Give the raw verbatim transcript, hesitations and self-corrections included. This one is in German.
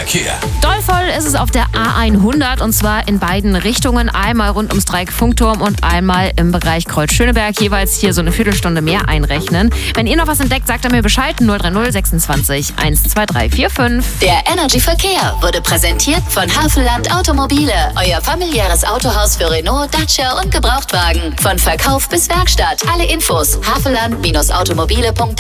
Verkehr. Doll voll ist es auf der A hundert und zwar in beiden Richtungen. Einmal rund ums Dreieck Funkturm und einmal im Bereich Kreuz-Schöneberg. Jeweils hier so eine Viertelstunde mehr einrechnen. Wenn ihr noch was entdeckt, sagt er mir Bescheid. null drei null sechsundzwanzig eins zwei drei vier fünf. Der Energy Verkehr wurde präsentiert von Havelland Automobile. Euer familiäres Autohaus für Renault, Dacia und Gebrauchtwagen. Von Verkauf bis Werkstatt. Alle Infos havelland Bindestrich automobile punkt